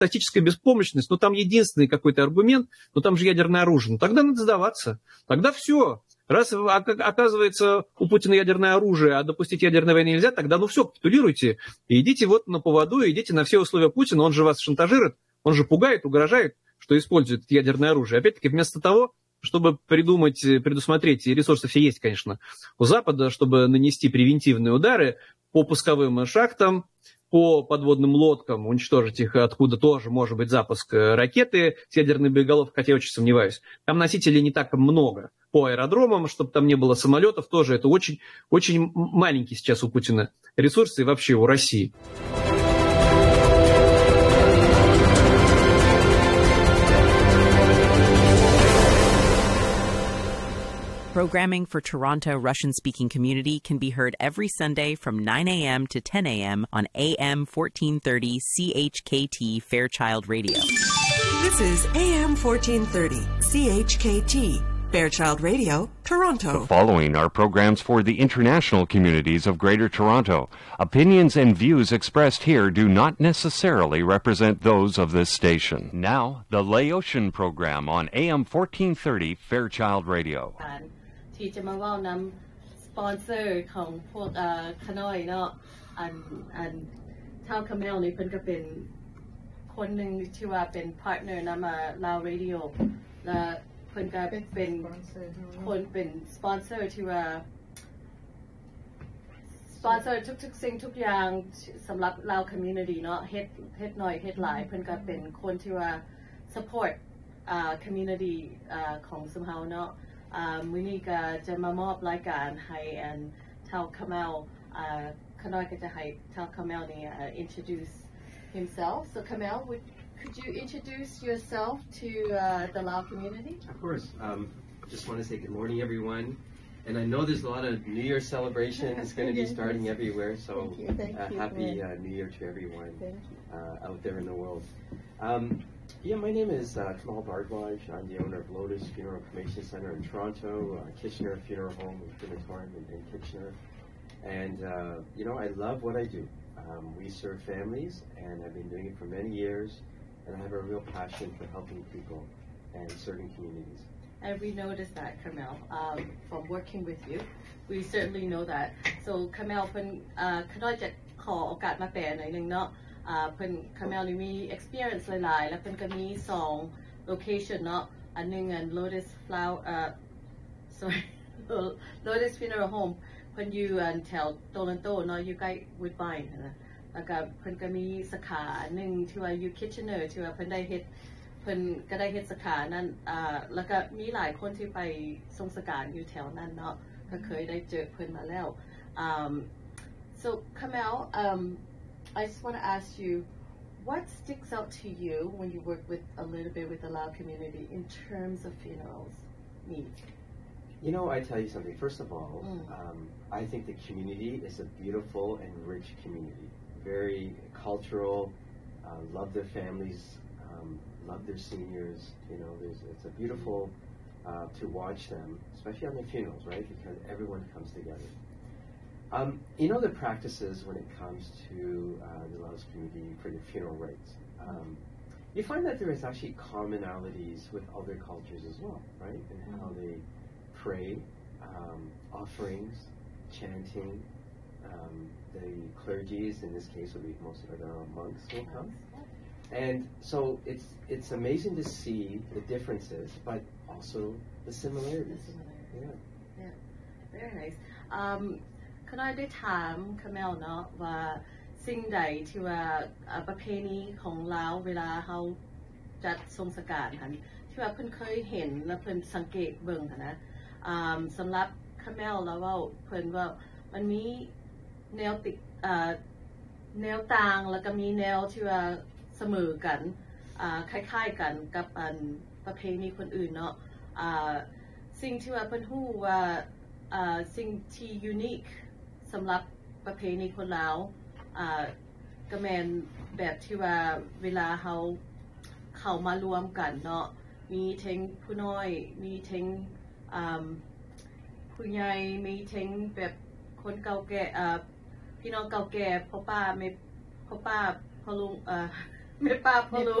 тактическая беспомощность, но там единственный какой-то аргумент, но там же ядерное оружие. Ну, тогда надо сдаваться. Тогда все. Раз оказывается у Путина ядерное оружие, а допустить ядерной войны нельзя, тогда ну все, капитулируйте и идите вот на поводу, идите на все условия Путина, он же вас шантажирует, он же пугает, угрожает, что использует ядерное оружие. Опять-таки, вместо того, чтобы придумать, предусмотреть, и ресурсы все есть, конечно, у Запада, чтобы нанести превентивные удары по пусковым шахтам, по подводным лодкам, уничтожить их, откуда тоже может быть запуск ракеты с ядерной боеголовкой, хотя я очень сомневаюсь. Там носителей не так много. По аэродромам, чтобы там не было самолетов, тоже это очень, очень маленький сейчас у Путина ресурсы и вообще у России. Programming for Toronto Russian-speaking community can be heard every Sunday from 9 a.m. to 10 a.m. on AM 1430 CHKT Fairchild Radio. This is AM 1430 CHKT Fairchild Radio, Toronto. The following are programs for the international communities of Greater Toronto. Opinions and views expressed here do not necessarily represent those of this station. Now, the Laotian program on AM 1430 Fairchild Radio. ที่จะมาว่านำสปอนเซอร์ของพวกขน้อยเนาะอันเท่าคาเมลนี่เพิ่นก็เป็นคนหนึ่งที่ว่าเป็นพาร์ทเนอร์นำมาลาวเรดิโอและเพิ่นก็เป็นคนเป็นสปอนเซอร์ที่ว่าสปอนเซอร์ทุกสิ่งทุกอย่างสำหรับลาวคอมมูนิตี้เนาะเฮ็ดหน่อยเฮ็ดหลายเพิ่นก็เป็นคนที่ว่า support community ของสมเฮาเนาะมื้อนี้ก็จะมามอบรายการให้เท่าคาเมลขน้อยก็จะให้เท่าคาเมลนี่ introduce himself. So Kamel, could you introduce yourself to the Lao community? Of course. Just want to say good morning, everyone. And I know there's a lot of New Year celebrations going to be starting everywhere. So happy New Year to everyone out there in the world. Yeah, my name is Kamal Bardwaj. I'm the owner of Lotus Funeral Cremation Center in Toronto, Kitchener Funeral Home in Crematorium in Kitchener. And, you know, I love what I do. We serve families, and I've been doing it for many years, and I have a real passion for helping people and serving communities. And we noticed that, Kamel, from working with you. We certainly know that. So, Kamel, เพิ่นขน้อยจะขอโอกาสมาแปลหน่อยนึงเนาะเพิ่น Kamel นี่มี experience หลายๆแล้วเพิ่นก็มี2 location เนาะอันนึงLotus Flower sorry Lotus Funeral Home เพิ่นอยู่แถวโตลอนโตเนาะอยู่ใกล้ Woodbine นะแล้วก็เพิ่นก็มีสาขาหนึ่งที่ว่าอยู่ Kitchener ที่ว่าเพิ่นได้เฮ็ดสาขานั้นแล้วก็มีหลายคนที่ไปทรงสการอยู่แถวนั้นเนาะก็เคยได้เจอเพิ่นมาแล้ว so Kamel I just want to ask you what sticks out to you when you work with a little bit with the Lao community in terms of funerals needs? You know, I tell you something. First of all, I think the community is a beautiful and rich community. Very cultural, love their families, love their seniors. You know, it's a beautiful to watch them, especially on their funerals, right? Because everyone comes together. You know the practices when it comes to the Laos community for the funeral rites. You find that there is actually commonalities with other cultures as well, right? And how they pray, offerings, chanting. The clergies, in this case, will be most of the monks will come. And so it's amazing to see the differences, but also the similarities. Yeah. Very nice. ขน้อยได้ถามคาเมลเนาะว่าสิ่งใดที่ว่าประเพณีของลาวเวลาเฮาจัดทรงสการหั่นที่ว่าเพิ่นเคยเห็นและเพิ่นสังเกตเบิ่งหั่นนะสำหรับคาเมลแล้วว่าเพิ่นว่ามันมีแนวแนวต่างแล้วก็มีแนวที่ว่าเสมอกันคล้ายๆกันกับประเพณีคนอื่นเนาะสิ่งที่ว่าเพิ่นฮู้ว่าสิ่งที่ยูนิคสำหรับประเพณีคนลาวก็แม่นแบบที่ว่าเวลาเข้ามารวมกันเนาะมีทั้งผู้น้อยมีทั้งผู้ใหญ่มีทั้งแบบคนเก่าแก่พี่น้องเก่าแก่พ่อป้าพ่อลุงไม่ป้าพอรู้